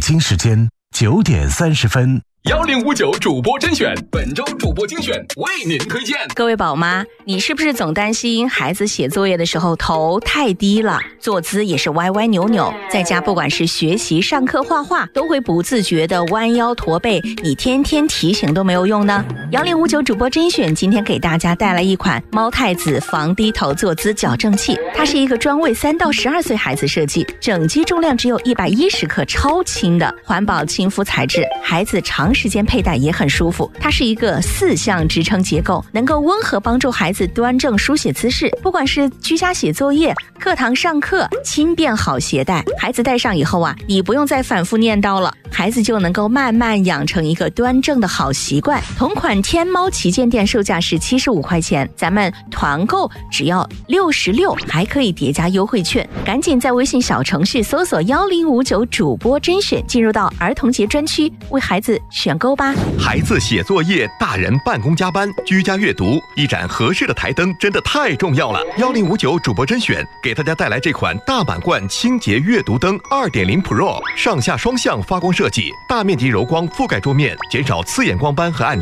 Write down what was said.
京时间9点30分。 1059主播甄选，本周主播精选为您推荐。 各位宝妈，你是不是总担心孩子写作业的时候头太低了，坐姿也是歪歪扭扭，在家不管是学习、上课、画画，都会不自觉的弯腰驼背，你天天提醒都没有用呢？1059主播甄选今天给大家带来一款猫太子防低头坐姿矫正器，它是一个专为3到12岁孩子设计，整机重量只有110克，超轻的环保亲肤材质，孩子长时间佩戴也很舒服。它是一个4项支撑结构，能够温和帮助孩子端正书写姿势，不管是居家写作业、课堂上课，轻便好携带。孩子戴上以后啊，你不用再反复念叨了，孩子就能够慢慢养成一个端正的好习惯。同款天猫旗舰店售价是75块钱，咱们团购只要66，还可以叠加优惠券。赶紧在微信小程序搜索1059主播甄选，进入到儿童节专区，为孩子选购吧。 孩子写作业，大人办公加班，居家阅读，一盏合适的台灯真的太重要了。1059主播甄选给大家带来这款大满贯清洁阅读灯 2.0 Pro， 上下双向发光设计，大面积柔光覆盖桌面，减少刺眼光斑和暗